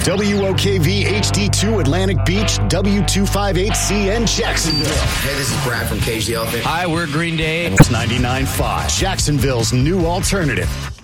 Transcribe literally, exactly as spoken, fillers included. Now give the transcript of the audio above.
W O K V H D two Atlantic Beach, W two fifty-eight C N Jacksonville. Hey, this is Brad from Cage the Elephant. Hi, we're Green Day. ninety-nine point five, Jacksonville's new alternative.